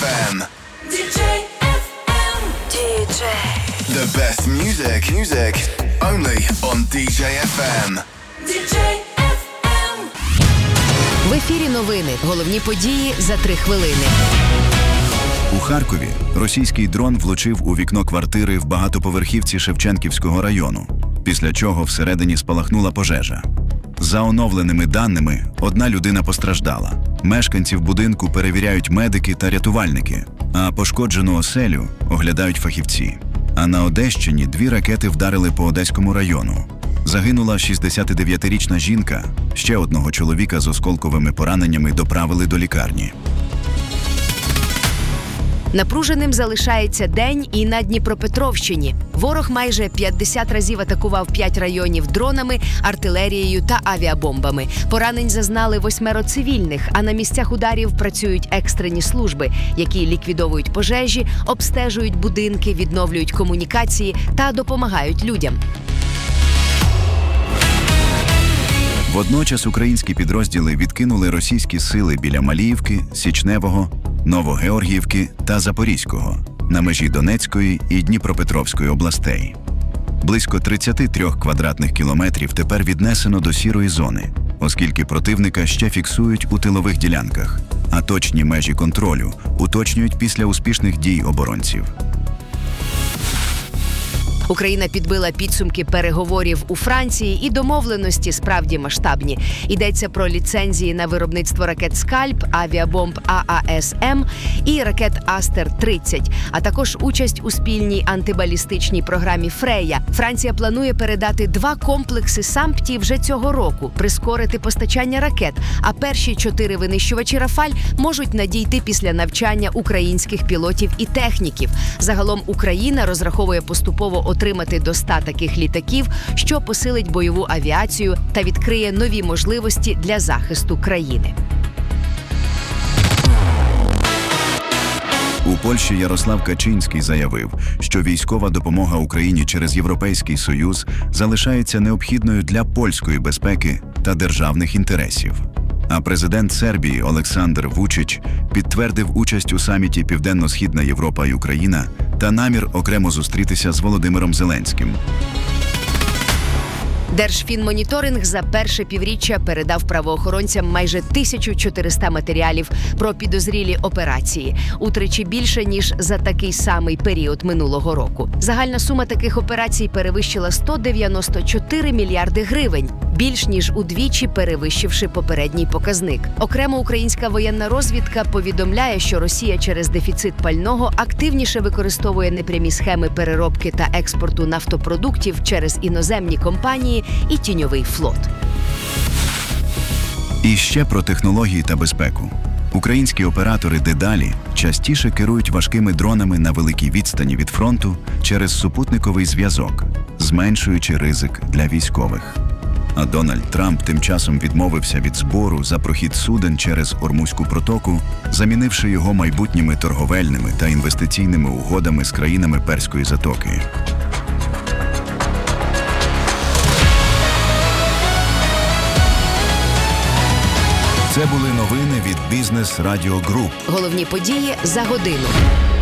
FM. DJ FM. DJ. The best music only on DJ FM. DJ FM. В ефірі новини. Головні події за 3 хвилини. У Харкові російський дрон влучив у вікно квартири в багатоповерхівці Шевченківського району, після чого всередині спалахнула пожежа. За оновленими даними, 1 людина постраждала. Мешканців будинку перевіряють медики та рятувальники, а пошкоджену оселю оглядають фахівці. А на Одещині 2 ракети вдарили по Одеському району. Загинула 69-річна жінка, ще одного чоловіка з осколковими пораненнями доправили до лікарні. Напруженим залишається день і на Дніпропетровщині. Ворог майже 50 разів атакував 5 районів дронами, артилерією та авіабомбами. Поранень зазнали 8 цивільних, а на місцях ударів працюють екстрені служби, які ліквідовують пожежі, обстежують будинки, відновлюють комунікації та допомагають людям. Водночас українські підрозділи відкинули російські сили біля Маліївки, Січневого, Новогеоргіївки та Запорізького на межі Донецької і Дніпропетровської областей. Близько 33 квадратних кілометрів тепер віднесено до сірої зони, оскільки противника ще фіксують у тилових ділянках, а точні межі контролю уточнюють після успішних дій оборонців. Україна підбила підсумки переговорів у Франції, і домовленості справді масштабні. Йдеться про ліцензії на виробництво ракет «Скальп», авіабомб ААС-М і ракет «Астер-30», а також участь у спільній антибалістичній програмі «Фрея». Франція планує передати 2 комплекси «Сампті» вже цього року, прискорити постачання ракет, а перші 4 винищувачі «Рафаль» можуть надійти після навчання українських пілотів і техніків. Загалом Україна розраховує поступово отримати до 100 таких літаків, що посилить бойову авіацію та відкриє нові можливості для захисту країни. У Польщі Ярослав Качинський заявив, що військова допомога Україні через Європейський Союз залишається необхідною для польської безпеки та державних інтересів. А президент Сербії Олександр Вучич підтвердив участь у саміті «Південно-Східна Європа і Україна» та намір окремо зустрітися з Володимиром Зеленським. Держфінмоніторинг за перше півріччя передав правоохоронцям майже 1400 матеріалів про підозрілі операції. Утричі більше, ніж за такий самий період минулого року. Загальна сума таких операцій перевищила 194 мільярди гривень. Більш ніж удвічі перевищивши попередній показник. Окремо українська воєнна розвідка повідомляє, що Росія через дефіцит пального активніше використовує непрямі схеми переробки та експорту нафтопродуктів через іноземні компанії і тіньовий флот. І ще про технології та безпеку. Українські оператори дедалі частіше керують важкими дронами на великій відстані від фронту через супутниковий зв'язок, зменшуючи ризик для військових. А Дональд Трамп тим часом відмовився від збору за прохід суден через Ормузьку протоку, замінивши його майбутніми торговельними та інвестиційними угодами з країнами Перської затоки. Це були новини від Business Radio Group. Головні події за годину.